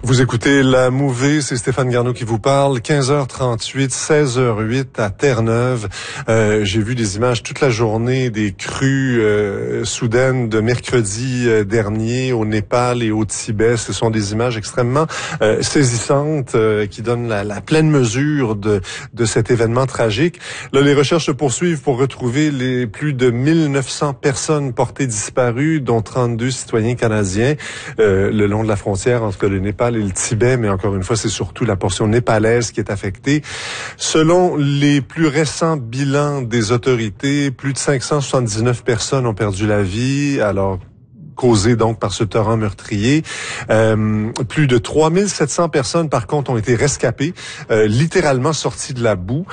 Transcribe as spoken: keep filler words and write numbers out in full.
Vous écoutez La Mouvée, c'est Stéphane Garneau qui vous parle. quinze heures trente-huit, seize heures huit à Terre-Neuve. Euh, j'ai vu des images toute la journée des crues euh, soudaines de mercredi euh, dernier au Népal et au Tibet. Ce sont des images extrêmement euh, saisissantes euh, qui donnent la, la pleine mesure de, de cet événement tragique. Là, les recherches se poursuivent pour retrouver les plus de mille neuf cents personnes portées disparues, dont trente-deux citoyens canadiens, euh, le long de la frontière entre le Népal et le Tibet, mais encore une fois, c'est surtout la portion népalaise qui est affectée. Selon les plus récents bilans des autorités, plus de cinq cent soixante-dix-neuf personnes ont perdu la vie, alors causé donc par ce torrent meurtrier. Euh, plus de trois mille sept cents personnes, par contre, ont été rescapées, euh, littéralement sorties de la boue.